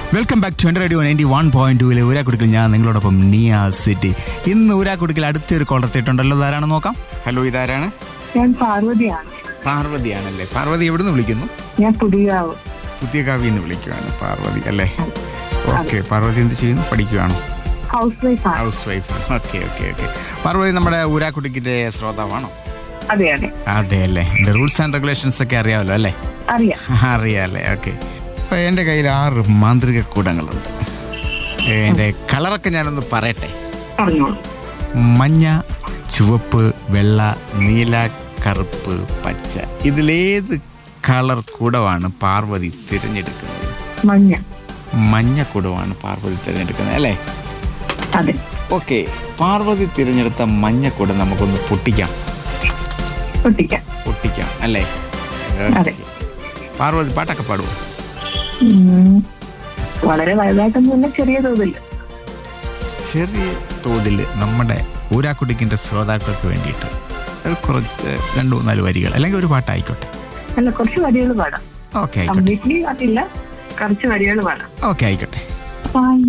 Welcome back to radio 91.2 ഊരാക്കുടുക്കിൽ ഞാൻ നിങ്ങളോടൊപ്പം Niyas city. ഇന്ന് ഊരാക്കുടുക്കിൽ അടുത്തൊരു കോൾ എത്തിയിട്ടുണ്ടല്ലോ. ഇതാരാണെന്ന് നോക്കാം. ഹലോ, ഇതാരാണ്? ഞാൻ പാർവതിയാണ്. പാർവതിയാണല്ലേ. പാർവതി എവിടുന്ന് വിളിക്കുന്നു? ഞാൻ പുതിയ കാവിന്ന് വിളിക്കുവാണ് പാർവതി അല്ലേ? ഓക്കെ. പാർവതി എന്ത് ചെയ്യുന്നു? പഠിക്കുവാണോ? House wife. ഓക്കെ. പാർവതി നമ്മുടെ ഊരാക്കുടുക്കിന്റെ ശ്രോതാവാണോ? അതെ അല്ലേ. എന്റെ റൂൾസ് ആൻഡ് റെഗുലേഷൻസ് ഒക്കെ അറിയാമല്ലോ അല്ലേ? അറിയാല്ലേ. ഓക്കെ. അപ്പൊ എന്റെ കയ്യിൽ 6 മാന്ത്രിക കൂടങ്ങളുണ്ട്. എന്റെ കളറൊക്കെ ഞാനൊന്ന് പറയട്ടെ. മഞ്ഞ, ചുവപ്പ്, വെള്ള, നീല, കറുപ്പ്, പച്ച. ഇതിലേത് കളർ കൂടമാണ് പാർവതി തിരഞ്ഞെടുക്കുന്നത്? മഞ്ഞ കൂടമാണ് പാർവതി തിരഞ്ഞെടുക്കുന്നത് അല്ലേ? ഓക്കെ. പാർവതി തിരഞ്ഞെടുത്ത മഞ്ഞ കൂടം നമുക്കൊന്ന് പൊട്ടിക്കാം അല്ലേ? പാർവതി പാട്ടൊക്കെ പാടുവോ? വളരെ വലുതായിട്ടൊന്നുമില്ല, ചെറിയ തോതിൽ നമ്മുടെ ഊരാക്കുടുക്കിന്റെ ശ്രോതാക്കൾക്ക് വേണ്ടിയിട്ട് കുറച്ച് 2-4 വരികൾ അല്ലെങ്കിൽ ഒരു പാട്ടായിക്കോട്ടെ. അല്ല, കുറച്ച് വരികൾ പാടാം. ഓക്കെ ആയിക്കോട്ടെ. കുറച്ച് വരികൾ പാടാം. ഓക്കെ ആയിക്കോട്ടെ.